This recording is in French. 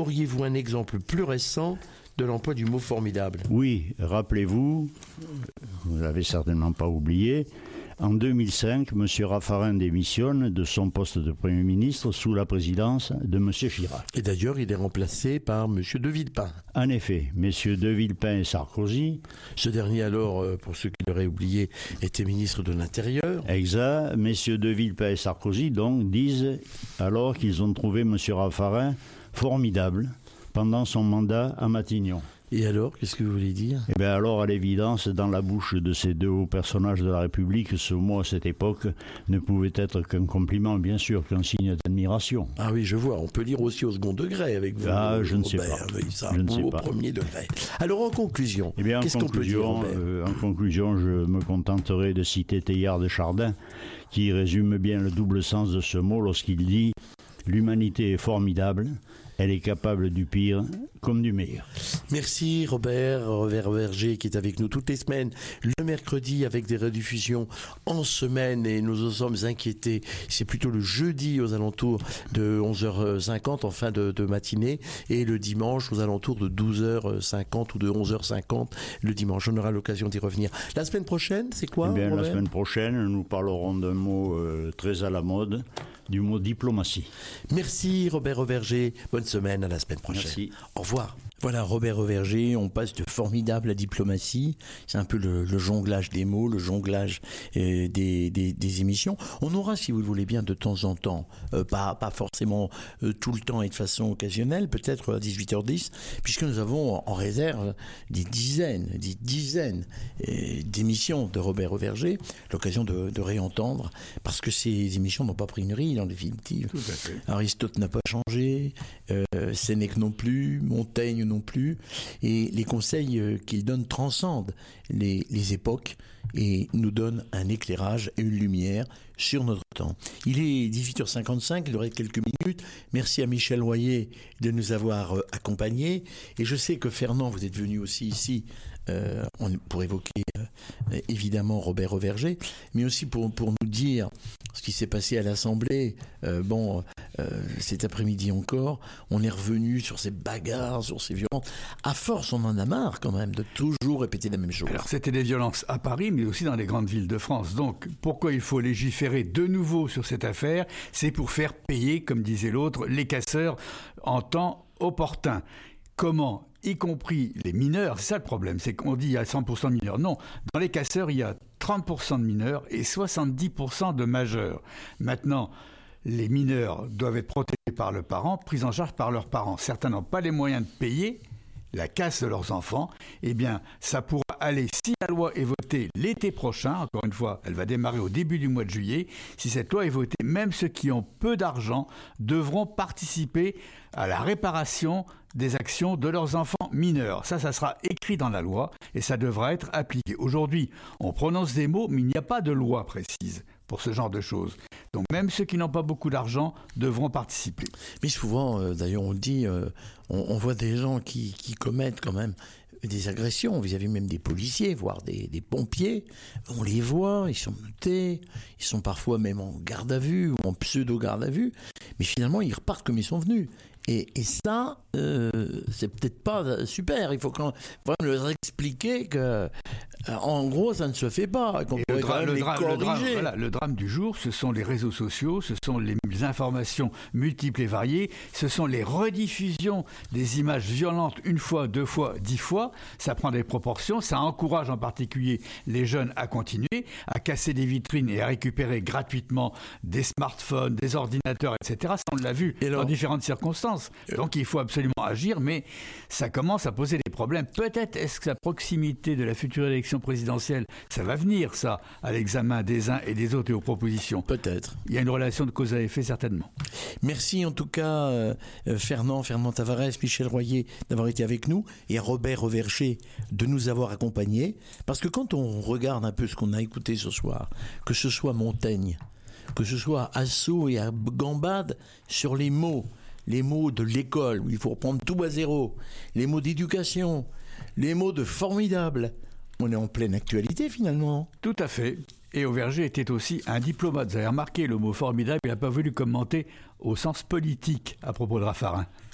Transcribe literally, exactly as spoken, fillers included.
auriez-vous un exemple plus récent de l'emploi du mot formidable ? Oui, rappelez-vous, vous ne l'avez certainement pas oublié, en deux mille cinq, M. Raffarin démissionne de son poste de Premier ministre sous la présidence de M. Chirac. Et d'ailleurs, il est remplacé par M. de Villepin. En effet, M. de Villepin et Sarkozy. Ce dernier, alors, pour ceux qui l'auraient oublié, était ministre de l'Intérieur. Exact. M. de Villepin et Sarkozy, donc, disent alors qu'ils ont trouvé M. Raffarin formidable pendant son mandat à Matignon. Et alors, qu'est-ce que vous voulez dire ? Eh bien alors, à l'évidence, dans la bouche de ces deux hauts personnages de la République, ce mot à cette époque ne pouvait être qu'un compliment, bien sûr, qu'un signe d'admiration. Ah oui, je vois. On peut lire aussi au second degré avec vous. Ah, je ne sais Robert, pas. Oui, ça, je ne sais au pas. premier degré. Alors, en conclusion, eh bien, en qu'est-ce qu'on peut dire, Robert ? euh, En conclusion, je me contenterai de citer Teilhard de Chardin, qui résume bien le double sens de ce mot lorsqu'il dit « L'humanité est formidable, elle est capable du pire comme du meilleur ». Merci Robert, Robert Verger qui est avec nous toutes les semaines, le mercredi avec des rediffusions en semaine et nous en sommes inquiétés. C'est plutôt le jeudi aux alentours de onze heures cinquante en fin de, de matinée et le dimanche aux alentours de douze heures cinquante ou de onze heures cinquante le dimanche. On aura l'occasion d'y revenir. La semaine prochaine, c'est quoi, eh bien, Robert ? La semaine prochaine, nous parlerons d'un mot euh, très à la mode, du mot diplomatie. Merci Robert Verger. Bonne semaine, à la semaine prochaine. Merci. Au revoir. Voilà, Robert Verger, on passe de formidable à diplomatie. C'est un peu le, le jonglage des mots, le jonglage euh, des, des, des émissions. On aura, si vous le voulez bien, de temps en temps, euh, pas, pas forcément euh, tout le temps et de façon occasionnelle, peut-être à dix-huit heures dix, puisque nous avons en réserve des dizaines, des dizaines euh, d'émissions de Robert Verger, l'occasion de, de réentendre, parce que ces émissions n'ont pas pris une ride, en définitive. Tout à fait. Aristote n'a pas changé, euh, Sénèque non plus, Montaigne non plus, et les conseils qu'il donne transcendent les, les époques et nous donnent un éclairage et une lumière sur notre temps. Il est dix-huit heures cinquante-cinq, il reste quelques minutes. Merci à Michel Royer de nous avoir euh, accompagnés. Et je sais que Fernand, vous êtes venu aussi ici euh, on, pour évoquer euh, évidemment Robert Verger, mais aussi pour, pour nous dire ce qui s'est passé à l'Assemblée. Euh, bon, euh, cet après-midi encore, on est revenu sur ces bagarres, sur ces violences. À force, on en a marre quand même de toujours répéter la même chose. Alors, c'était des violences à Paris, mais aussi dans les grandes villes de France. Donc, pourquoi il faut légiférer de nouveau sur cette affaire ? C'est pour faire payer, comme disait l'autre, les casseurs en temps opportun. Comment ? Y compris les mineurs, c'est ça le problème, c'est qu'on dit il y a cent pour cent de mineurs. Non, dans les casseurs, il y a trente pour cent de mineurs et soixante-dix pour cent de majeurs. Maintenant, les mineurs doivent être protégés par leurs parents, pris en charge par leurs parents. Certains n'ont pas les moyens de payer la casse de leurs enfants. Eh bien, ça pourra aller, si la loi est votée l'été prochain, encore une fois, elle va démarrer au début du mois de juillet, si cette loi est votée, même ceux qui ont peu d'argent devront participer à la réparation des actions de leurs enfants mineurs. Ça, ça sera écrit dans la loi et ça devra être appliqué. Aujourd'hui, on prononce des mots, mais il n'y a pas de loi précise pour ce genre de choses. Donc même ceux qui n'ont pas beaucoup d'argent devront participer. Mais souvent, euh, d'ailleurs on le dit, euh, on, on voit des gens qui, qui commettent quand même des agressions vis-à-vis même des policiers, voire des, des pompiers. On les voit, ils sont notés, ils sont parfois même en garde à vue ou en pseudo-garde à vue, mais finalement ils repartent comme ils sont venus. Et, et ça, euh, c'est peut-être pas super. Il faut quand même leur expliquer que, euh, en gros, ça ne se fait pas. Qu'on et pourrait le, dra- quand même le, les dra- le, drame, voilà, le drame du jour, ce sont les réseaux sociaux, ce sont les informations multiples et variées, ce sont les rediffusions des images violentes une fois, deux fois, dix fois. Ça prend des proportions. Ça encourage en particulier les jeunes à continuer, à casser des vitrines et à récupérer gratuitement des smartphones, des ordinateurs, et cetera. Ça, on l'a vu et dans différentes circonstances. Donc il faut absolument agir, mais ça commence à poser des problèmes. Peut-être est-ce que la proximité de la future élection présidentielle, ça va venir, ça, à l'examen des uns et des autres et aux propositions. Peut-être. Il y a une relation de cause à effet, certainement. Merci en tout cas, euh, Fernand, Fernand Tavares, Michel Royer d'avoir été avec nous et à Robert Verger de nous avoir accompagnés. Parce que quand on regarde un peu ce qu'on a écouté ce soir, que ce soit Montaigne, que ce soit assaut et à gambade sur les mots, les mots de l'école, où il faut reprendre tout à zéro, les mots d'éducation, les mots de formidable. On est en pleine actualité, finalement. Tout à fait. Et Verger était aussi un diplomate. Vous avez remarqué le mot formidable, il n'a pas voulu commenter au sens politique à propos de Raffarin.